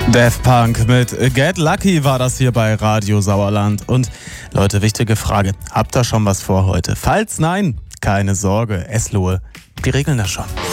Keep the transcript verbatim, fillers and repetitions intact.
Daft Punk mit Get Lucky war das hier bei Radio Sauerland. Und Leute, wichtige Frage, habt ihr schon was vor heute? Falls nein, keine Sorge, Eslohe, die regeln das schon.